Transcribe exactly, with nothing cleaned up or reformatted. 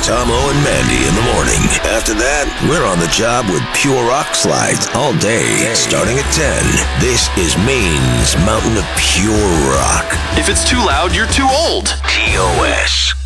Tomo and Mandy in the morning. After that, we're on the job with Pure Rock Slides all day, starting at ten. This is Maine's Mountain of Pure Rock. If it's too loud, you're too old. T O S.